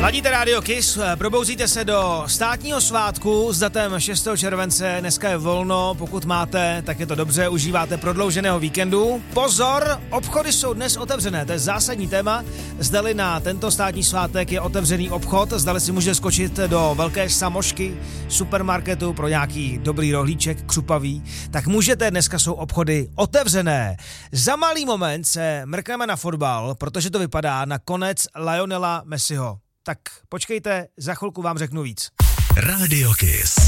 Ladíte Radio Kiss, probouzíte se do státního svátku s datem 6. července, dneska je volno, pokud máte, tak je to dobře, užíváte prodlouženého víkendu. Pozor, obchody jsou dnes otevřené, to je zásadní téma, zdali na tento státní svátek je otevřený obchod, zdali si může skočit do velké samošky supermarketu pro nějaký dobrý rohlíček, křupavý, tak můžete, dneska jsou obchody otevřené. Za malý moment se mrkneme na fotbal, protože to vypadá na konec Lionela Messiho. Tak počkejte, za chvilku vám řeknu víc. Radio Kiss.